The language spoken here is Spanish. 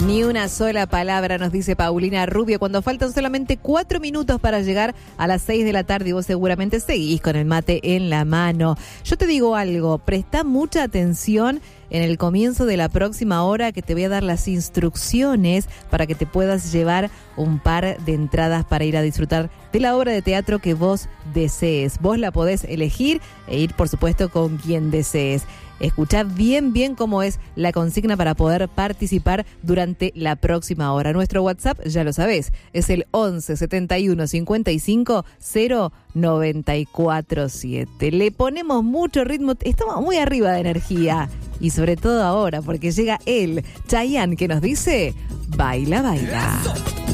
Ni una sola palabra, nos dice Paulina Rubio, cuando faltan solamente 4 minutos para llegar a las 6 de la tarde y vos seguramente seguís con el mate en la mano. Yo te digo algo, presta mucha atención en el comienzo de la próxima hora, que te voy a dar las instrucciones para que te puedas llevar un par de entradas para ir a disfrutar de la obra de teatro que vos desees. Vos la podés elegir e ir, por supuesto, con quien desees. Escuchá bien cómo es la consigna para poder participar durante la próxima hora. Nuestro WhatsApp, ya lo sabés, es el 11 71 55 094 7. Le ponemos mucho ritmo, estamos muy arriba de energía. Y sobre todo ahora, porque llega él, Chayanne, que nos dice, baila, baila.